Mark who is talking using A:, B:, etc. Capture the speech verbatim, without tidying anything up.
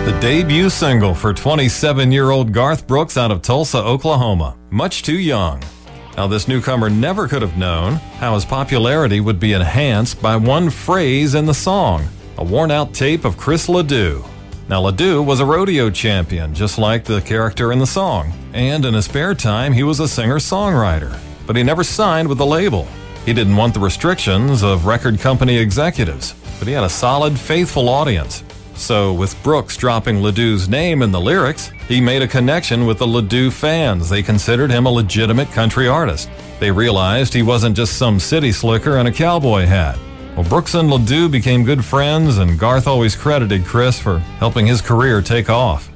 A: The debut single for twenty-seven-year-old Garth Brooks out of Tulsa, Oklahoma, Much Too Young. Now, this newcomer never could have known how his popularity would be enhanced by one phrase in the song, a worn-out tape of Chris Ledoux. Now, Ledoux was a rodeo champion, just like the character in the song, and in his spare time, he was a singer-songwriter, but he never signed with the label. He didn't want the restrictions of record company executives, but he had a solid, faithful audience. So, with Brooks dropping Ledoux's name in the lyrics, he made a connection with the Ledoux fans. They considered him a legitimate country artist. They realized he wasn't just some city slicker in a cowboy hat. Well, Brooks and Ledoux became good friends, and Garth always credited Chris for helping his career take off.